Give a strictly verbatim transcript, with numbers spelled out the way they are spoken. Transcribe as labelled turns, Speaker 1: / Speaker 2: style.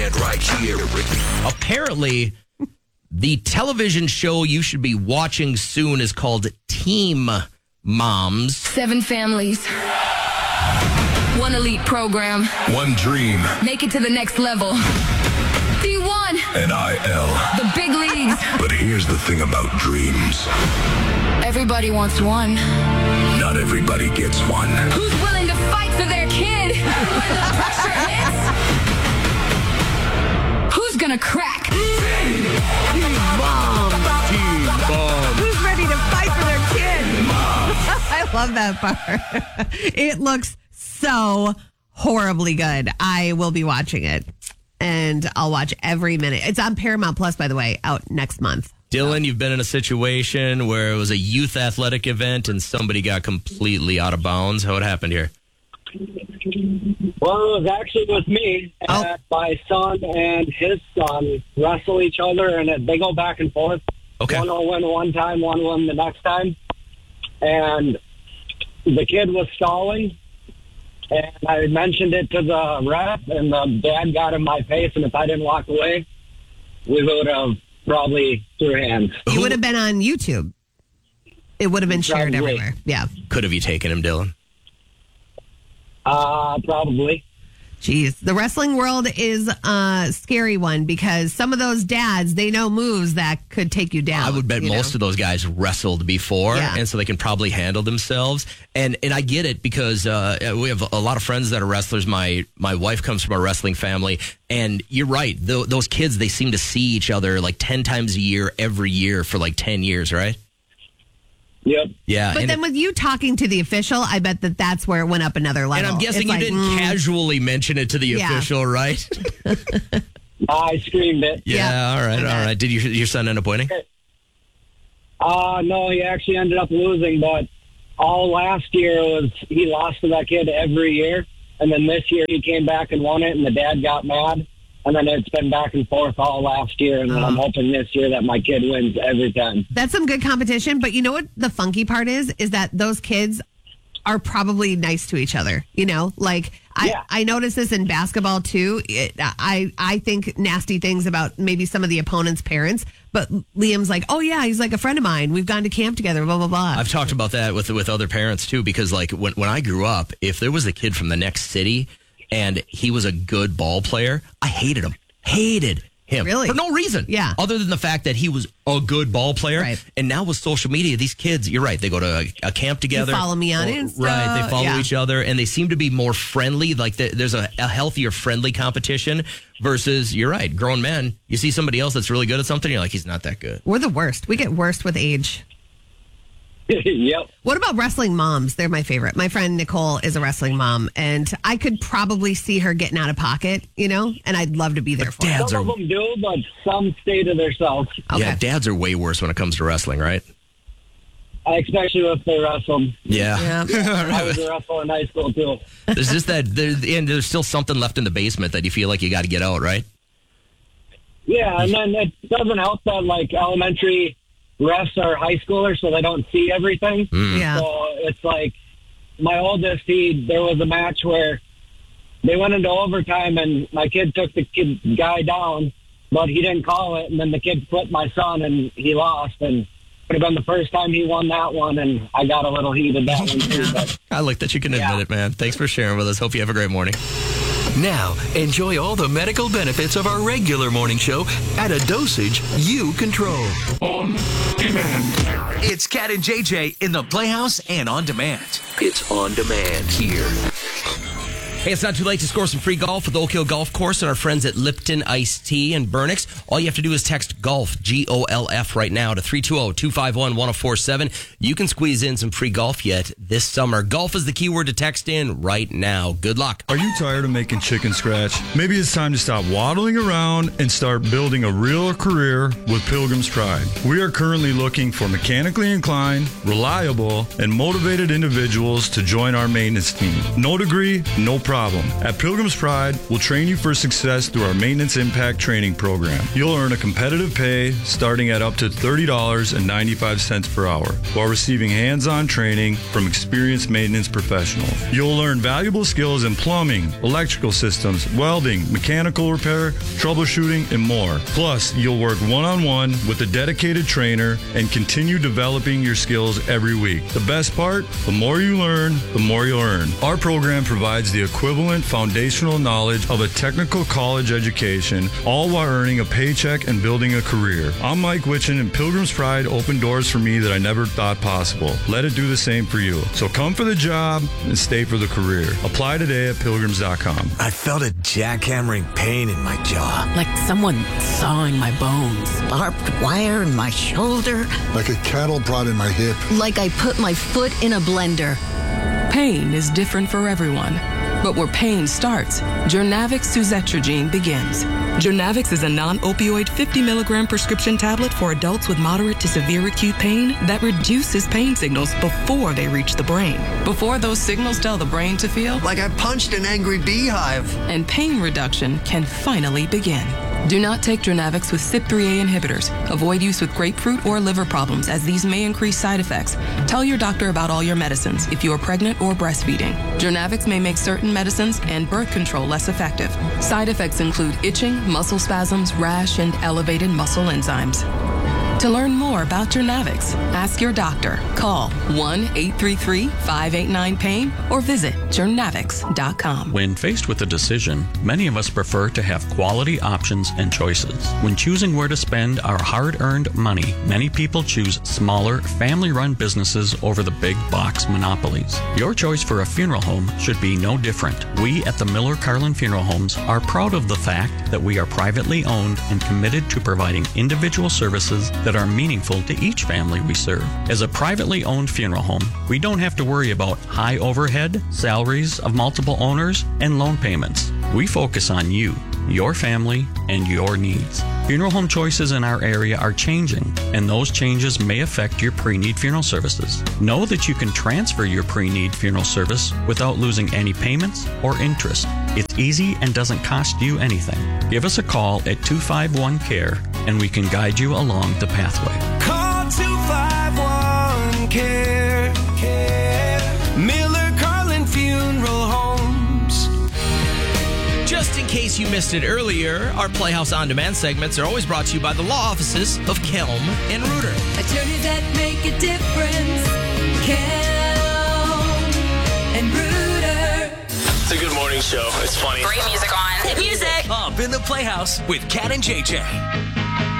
Speaker 1: Right here.
Speaker 2: Apparently, the television show you should be watching soon is called Team Moms.
Speaker 3: Seven families. One elite program.
Speaker 1: One dream.
Speaker 3: Make it to the next level. D one.
Speaker 1: N I L.
Speaker 3: The big leagues.
Speaker 1: But here's the thing about dreams.
Speaker 3: Everybody wants one.
Speaker 1: Not everybody gets one.
Speaker 3: Who's willing to fight for their kid when the pressure hits? Who's gonna crack?
Speaker 4: Team Mom.
Speaker 2: Team Mom.
Speaker 4: Who's ready to fight for their kid? I love that part. It looks so horribly good. I will be watching it, and I'll watch every minute. It's on Paramount Plus, by the way, out next month.
Speaker 2: Dylan, you've been in a situation where it was a youth athletic event and somebody got completely out of bounds. How it happened here?
Speaker 5: Well, it was actually with me.
Speaker 4: Oh.
Speaker 5: And my son and his son wrestle each other, and it, they go back and forth.
Speaker 2: Okay.
Speaker 5: One will win one time, one will win the next time. And the kid was stalling, and I mentioned it to the ref, and the dad got in my face, and if I didn't walk away, we would have probably threw hands.
Speaker 4: It would have been on YouTube. It would have been shared
Speaker 5: Probably.
Speaker 4: everywhere. Yeah.
Speaker 2: Could have you taken him, Dylan?
Speaker 5: Uh, probably.
Speaker 4: Jeez. The wrestling world is a scary one because some of those dads, they know moves that could take you down.
Speaker 2: I would bet
Speaker 4: you
Speaker 2: most
Speaker 4: know?
Speaker 2: of those guys wrestled before,
Speaker 4: Yeah.
Speaker 2: and so they can probably handle themselves. And and I get it because uh, we have a lot of friends that are wrestlers. My my wife comes from a wrestling family, and you're right. Th- those kids, they seem to see each other like ten times a year, every year for like ten years, right?
Speaker 5: Yep.
Speaker 2: Yeah.
Speaker 4: But
Speaker 2: and
Speaker 4: then
Speaker 2: it-
Speaker 4: with you talking to the official, I bet that that's where it went up another level.
Speaker 2: and I'm guessing
Speaker 4: It's
Speaker 2: you
Speaker 4: like,
Speaker 2: didn't
Speaker 4: mm,
Speaker 2: casually mention it to the
Speaker 4: Yeah.
Speaker 2: official, right?
Speaker 5: I screamed it.
Speaker 2: Yeah.
Speaker 4: Yeah,
Speaker 2: all right.
Speaker 4: I
Speaker 2: All
Speaker 4: bet.
Speaker 2: right. Did your your son end up winning?
Speaker 5: Uh, no, he actually ended up losing, but all last year was he lost to that kid every year. And then this year he came back and won it, and the dad got mad. And then it's been back and forth all last year, and I'm hoping this year that my kid wins every time.
Speaker 4: That's some good competition. But you know what the funky part is? Is that those kids are probably nice to each other. You know, like I,
Speaker 5: Yeah.
Speaker 4: I notice this in basketball too. It, I, I think nasty things about maybe some of the opponent's parents. But Liam's like, oh, yeah, he's like a friend of mine. We've gone to camp together, blah, blah, blah.
Speaker 2: I've talked about that with with other parents too, because like when when I grew up, if there was a kid from the next city and he was a good ball player, I hated him. Hated him.
Speaker 4: Really?
Speaker 2: For no reason.
Speaker 4: Yeah.
Speaker 2: Other than the fact that he was a good ball player.
Speaker 4: Right.
Speaker 2: And now with social media, these kids, you're right, they go to a, a camp together.
Speaker 4: follow me on
Speaker 2: Or-
Speaker 4: Insta.
Speaker 2: Right. They follow
Speaker 4: Yeah.
Speaker 2: each other and they seem to be more friendly. Like the, there's a, a healthier, friendly competition versus, you're right, grown men. You see somebody else that's really good at something, you're like, he's not that good.
Speaker 4: We're the worst. We get worse with age.
Speaker 5: Yep.
Speaker 4: What about wrestling moms? They're my favorite. My friend Nicole is a wrestling mom, and I could probably see her getting out of pocket, you know, and I'd love to be there for her.
Speaker 2: Dads
Speaker 5: Some
Speaker 2: are,
Speaker 5: of them do, but some stay to themselves,
Speaker 4: Okay.
Speaker 2: yeah, dads are way worse when it comes to wrestling, right?
Speaker 5: especially if they wrestle.
Speaker 2: Yeah.
Speaker 5: I was a wrestler in high school, too.
Speaker 2: There's just that, there, and there's still something left in the basement that you feel like you got to get out, right?
Speaker 5: Yeah, and then it doesn't help that, like, elementary refs are high schoolers, so they don't see everything.
Speaker 4: Yeah.
Speaker 5: So it's like my oldest, he, there was a match where they went into overtime, and my kid took the kid, guy down, but he didn't call it, and then the kid flipped my son, and he lost, and it would have been the first time he won that one, and I got a little heated that one, too. But
Speaker 2: I like that you can admit
Speaker 5: Yeah.
Speaker 2: it, man. Thanks for sharing with us. Hope you have a great morning.
Speaker 1: Now, enjoy all the medical benefits of our regular morning show at a dosage you control. On demand. It's Cat and J J in the Playhouse and on demand. It's on demand here.
Speaker 2: Hey, it's not too late to score some free golf with Oak Hill Golf Course and our friends at Lipton Iced Tea and Burnix. All you have to do is text GOLF, G O L F, right now to three two zero, two five one, one zero four seven. You can squeeze in some free golf yet this summer. Golf is the keyword to text in right now. Good luck.
Speaker 6: Are you tired of making chicken scratch? Maybe it's time to stop waddling around and start building a real career with Pilgrim's Pride. We are currently looking for mechanically inclined, reliable, and motivated individuals to join our maintenance team. No degree, no problem. At Pilgrim's Pride, we'll train you for success through our Maintenance Impact Training Program. You'll earn a competitive pay starting at up to thirty dollars and ninety-five cents per hour while receiving hands-on training from experienced maintenance professionals. You'll learn valuable skills in plumbing, electrical systems, welding, mechanical repair, troubleshooting, and more. Plus, you'll work one-on-one with a dedicated trainer and continue developing your skills every week. The best part? The more you learn, the more you'll earn. Our program provides the equivalent foundational knowledge of a technical college education, all while earning a paycheck and building a career. I'm Mike Witchen, and Pilgrim's Pride opened doors for me that I never thought possible. Let it do the same for you. So come for the job and stay for the career. Apply today at pilgrims dot com.
Speaker 7: I felt a jackhammering pain in my jaw.
Speaker 8: Like someone sawing my bones. Barbed wire in my shoulder.
Speaker 9: Like a cattle prod in my hip.
Speaker 8: Like I put my foot in a blender.
Speaker 10: Pain is different for everyone. But where pain starts, Jurnavix suzetrigine begins. Jurnavix is a non-opioid fifty milligram prescription tablet for adults with moderate to severe acute pain that reduces pain signals before they reach the brain. Before those signals tell the brain to feel
Speaker 7: Like I punched an angry beehive.
Speaker 10: and pain reduction can finally begin. Do not take Jurnavix with C Y P three A inhibitors. Avoid use with grapefruit or liver problems, as these may increase side effects. Tell your doctor about all your medicines if you are pregnant or breastfeeding. Jurnavix may make certain medicines and birth control less effective. Side effects include itching, muscle spasms, rash, and elevated muscle enzymes. To learn more about Jurnavix, ask your doctor. Call one eight three three, five eight nine, pain or visit jurnavix dot com.
Speaker 11: When faced with a decision, many of us prefer to have quality options and choices. When choosing where to spend our hard-earned money, many people choose smaller, family-run businesses over the big box monopolies. Your choice for a funeral home should be no different. We at the Miller Carlin Funeral Homes are proud of the fact that we are privately owned and committed to providing individual services that are meaningful to each family we serve. As a privately owned funeral home, we don't have to worry about high overhead, salaries of multiple owners, and loan payments. We focus on you, your family, and your needs. Funeral home choices in our area are changing, and those changes may affect your pre-need funeral services. Know that you can transfer your pre-need funeral service without losing any payments or interest. It's easy and doesn't cost you anything. Give us a call at two five one, C A R E, and we can guide you along the pathway.
Speaker 12: Call two five one, C A R E. Miller Carlin Funeral Homes.
Speaker 2: Just in case you missed it earlier, our Playhouse On Demand segments are always brought to you by the law offices of Kelm and Reuter.
Speaker 3: Attorneys that make a difference. Kelm and Reuter.
Speaker 13: It's a good morning show. It's funny.
Speaker 14: Great music on. Hit music.
Speaker 1: Up in the Playhouse with Cat and J J.